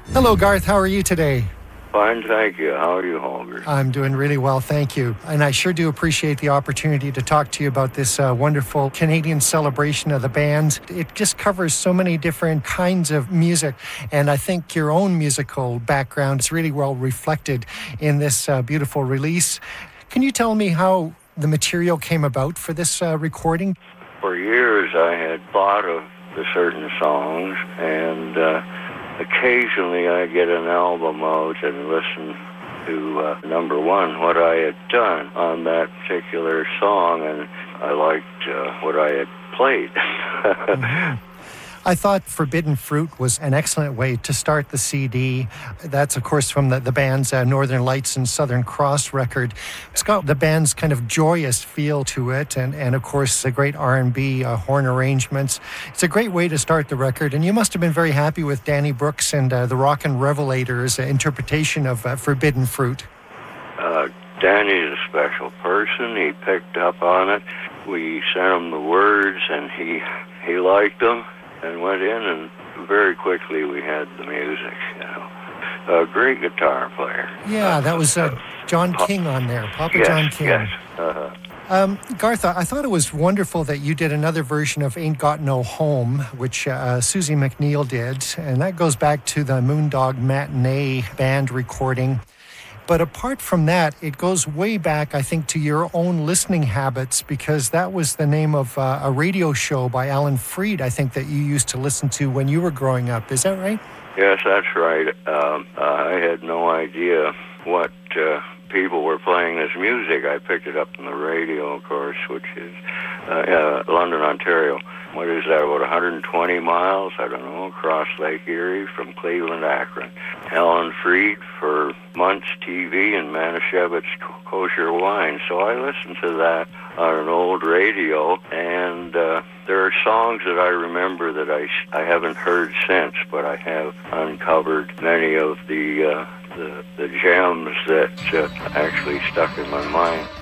Hello, Garth. How are you today? Fine, thank you. How are you, Holger? I'm doing really well, thank you. And I sure do appreciate the opportunity to talk to you about this wonderful Canadian celebration of the bands. It just covers so many different kinds of music, and I think your own musical background is really well reflected in this beautiful release. Can you tell me how the material came about for this recording? For years, I had thought of the certain songs, and occasionally I get an album out and listen to number one, what I had done on that particular song, and I liked what I had played. Mm-hmm. I thought Forbidden Fruit was an excellent way to start the CD. That's, of course, from the band's Northern Lights and Southern Cross record. It's got the band's kind of joyous feel to it, and of course, the great R&B horn arrangements. It's a great way to start the record, and you must have been very happy with Danny Brooks and the Rockin' Revelators' interpretation of Forbidden Fruit. Danny's a special person. He picked up on it. We sent him the words, and he liked them. And went in, and very quickly we had the music, A great guitar player. Yeah, that was John King on there, Papa yes, John King. Yes, Garth, I thought it was wonderful that you did another version of Ain't Got No Home, which Susie McNeil did, and that goes back to the Moondog Matinee band recording. But apart from that, it goes way back, I think, to your own listening habits, because that was the name of a radio show by Alan Freed, I think, that you used to listen to when you were growing up. Is that right? Yes, that's right. I had no idea what people were playing this music. I picked it up on the radio, of course, which is London, Ontario. What is that, about 120 miles, I don't know, across Lake Erie from Cleveland to Akron. Alan Freed for Muntz TV and Manischewitz Kosher Wine. So I listened to that on an old radio, and there are songs that I remember that I haven't heard since, but I have uncovered many of the gems that actually stuck in my mind.